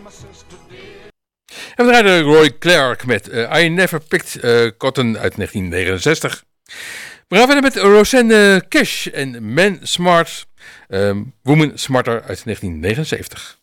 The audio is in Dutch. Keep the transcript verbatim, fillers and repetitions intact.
En we draaiden Roy Clark met uh, I Never Picked uh, Cotton uit negentien negenenzestig. We gaan verder met Rosanne Cash en Man Smart, um, Woman Smarter uit negentien negenenzeventig.